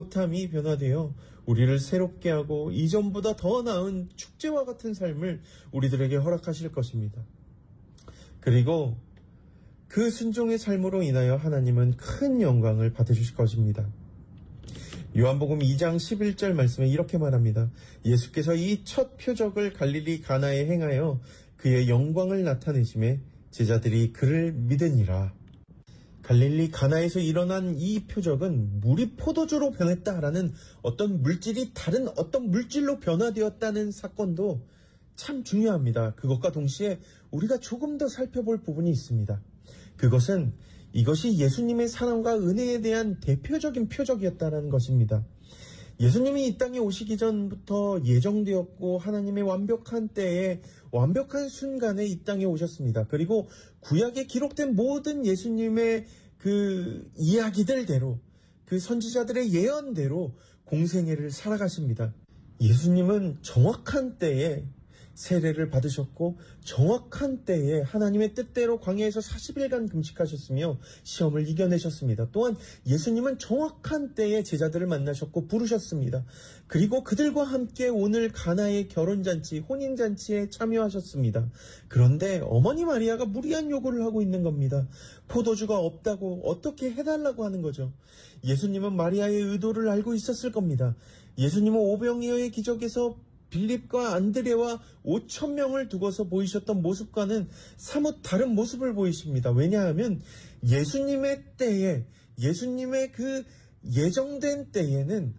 탐이 변화되어 우리를 새롭게 하고 이전보다 더 나은 축제와 같은 삶을 우리들에게 허락하실 것입니다. 그리고 그 순종의 삶으로 인하여 하나님은 큰 영광을 받으실 것입니다. 요한복음 2장 11절 말씀에 이렇게 말합니다. 예수께서 이 첫 표적을 갈릴리 가나에 행하여 그의 영광을 나타내심에 제자들이 그를 믿으니라. 갈릴리 가나에서 일어난 이 표적은 물이 포도주로 변했다라는 어떤 물질이 다른 어떤 물질로 변화되었다는 사건도 참 중요합니다. 그것과 동시에 우리가 조금 더 살펴볼 부분이 있습니다. 그것은 이것이 예수님의 사랑과 은혜에 대한 대표적인 표적이었다는 것입니다. 예수님이 이 땅에 오시기 전부터 예정되었고 하나님의 완벽한 때에 완벽한 순간에 이 땅에 오셨습니다. 그리고 구약에 기록된 모든 예수님의 그 이야기들대로 그 선지자들의 예언대로 공생애를 살아가십니다. 예수님은 정확한 때에 세례를 받으셨고 정확한 때에 하나님의 뜻대로 광야에서 40일간 금식하셨으며 시험을 이겨내셨습니다. 또한 예수님은 정확한 때에 제자들을 만나셨고 부르셨습니다. 그리고 그들과 함께 오늘 가나의 결혼잔치, 혼인잔치에 참여하셨습니다. 그런데 어머니 마리아가 무리한 요구를 하고 있는 겁니다. 포도주가 없다고 어떻게 해달라고 하는 거죠. 예수님은 마리아의 의도를 알고 있었을 겁니다. 예수님은 오병이어의 기적에서 빌립과 안드레와 5,000명을 두고서 보이셨던 모습과는 사뭇 다른 모습을 보이십니다. 왜냐하면 예수님의 때에, 예수님의 그 예정된 때에는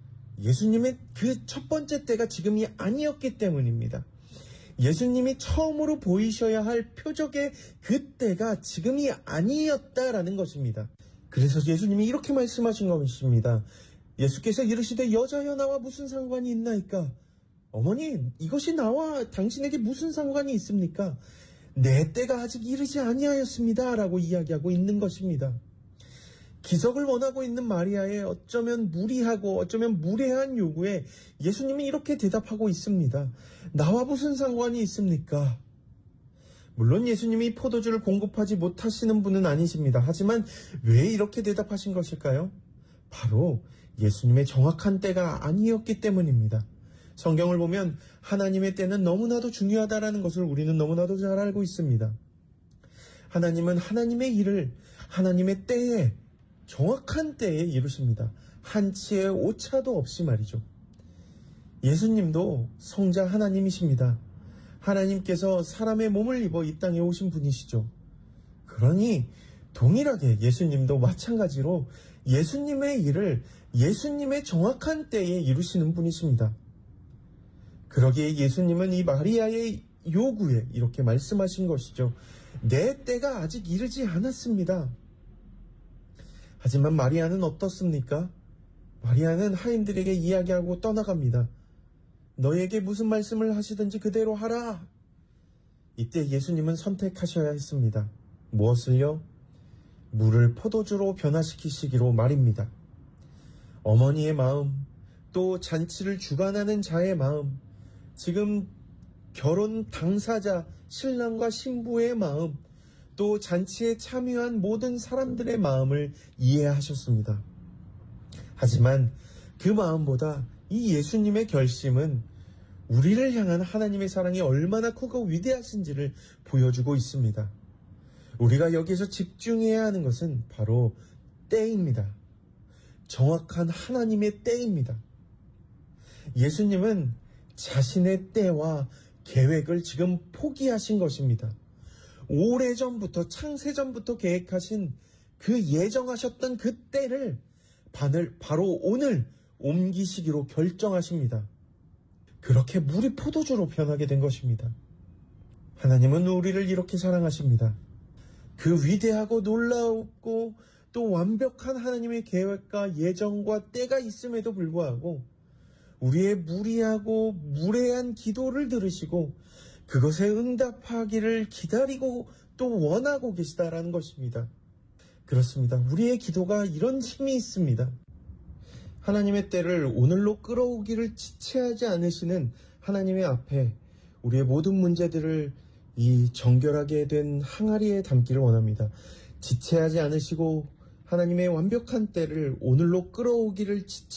예수님의 그 첫 번째 때가 지금이 아니었기 때문입니다. 예수님이 처음으로 보이셔야 할 표적의 그 때가 지금이 아니었다라는 것입니다. 그래서 예수님이 이렇게 말씀하신 것입니다. 예수께서 이르시되 여자여 나와 무슨 상관이 있나이까? 어머니, 이것이 나와 당신에게 무슨 상관이 있습니까? 내 때가 아직 이르지 아니하였습니다. 라고 이야기하고 있는 것입니다. 기적을 원하고 있는 마리아의 어쩌면 무리하고 어쩌면 무례한 요구에 예수님이 이렇게 대답하고 있습니다. 나와 무슨 상관이 있습니까? 물론 예수님이 포도주를 공급하지 못하시는 분은 아니십니다. 하지만 왜 이렇게 대답하신 것일까요? 바로 예수님의 정확한 때가 아니었기 때문입니다. 성경을 보면 하나님의 때는 너무나도 중요하다는 것을 우리는 너무나도 잘 알고 있습니다. 하나님은 하나님의 일을 하나님의 때에 정확한 때에 이루십니다. 한치의 오차도 없이 말이죠. 예수님도 성자 하나님이십니다. 하나님께서 사람의 몸을 입어 이 땅에 오신 분이시죠. 그러니 동일하게 예수님도 마찬가지로 예수님의 일을 예수님의 정확한 때에 이루시는 분이십니다. 그러기에 예수님은 이 마리아의 요구에 이렇게 말씀하신 것이죠. 내 때가 아직 이르지 않았습니다. 하지만 마리아는 어떻습니까? 마리아는 하인들에게 이야기하고 떠나갑니다. 너에게 무슨 말씀을 하시든지 그대로 하라. 이때 예수님은 선택하셔야 했습니다. 무엇을요? 물을 포도주로 변화시키시기로 말입니다. 어머니의 마음, 또 잔치를 주관하는 자의 마음, 지금 결혼 당사자, 신랑과 신부의 마음, 또 잔치에 참여한 모든 사람들의 마음을 이해하셨습니다. 하지만 그 마음보다 이 예수님의 결심은 우리를 향한 하나님의 사랑이 얼마나 크고 위대하신지를 보여주고 있습니다. 우리가 여기서 집중해야 하는 것은 바로 때입니다. 정확한 하나님의 때입니다. 예수님은 자신의 때와 계획을 지금 포기하신 것입니다. 오래전부터 창세전부터 계획하신 그 예정하셨던 그 때를 바로 오늘 옮기시기로 결정하십니다. 그렇게 물이 포도주로 변하게 된 것입니다. 하나님은 우리를 이렇게 사랑하십니다. 그 위대하고 놀라웠고 또 완벽한 하나님의 계획과 예정과 때가 있음에도 불구하고 우리의 무리하고 무례한 기도를 들으시고 그것에 응답하기를 기다리고 또 원하고 계시다라는 것입니다. 그렇습니다. 우리의 기도가 이런 힘이 있습니다. 하나님의 때를 오늘로 끌어오기를 지체하지 않으시는 하나님의 앞에 우리의 모든 문제들을 이 정결하게 된 항아리에 담기를 원합니다. 지체하지 않으시고 하나님의 완벽한 때를 오늘로 끌어오기를